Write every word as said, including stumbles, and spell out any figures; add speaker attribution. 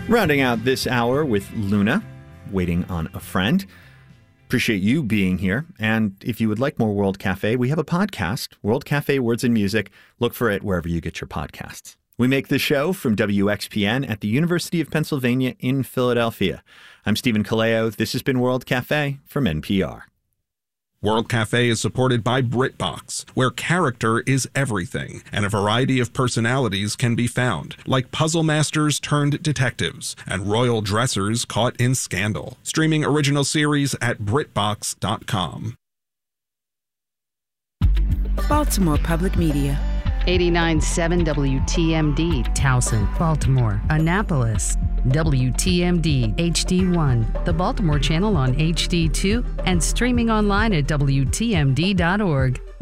Speaker 1: Rounding out this hour with Luna, Waiting on a Friend. Appreciate you being here. And if you would like more World Cafe, we have a podcast, World Cafe Words and Music. Look for it wherever you get your podcasts. We make this show from W X P N at the University of Pennsylvania in Philadelphia. I'm Stephen Kaleo. This has been World Cafe from N P R.
Speaker 2: World Cafe is supported by BritBox, where character is everything, and a variety of personalities can be found, like puzzle masters turned detectives and royal dressers caught in scandal. Streaming original series at Britbox dot com.
Speaker 3: Baltimore Public Media.
Speaker 4: eighty-nine point seven W T M D, Towson, Baltimore, Annapolis. W T M D H D one, the Baltimore channel on H D two, and streaming online at W T M D dot org.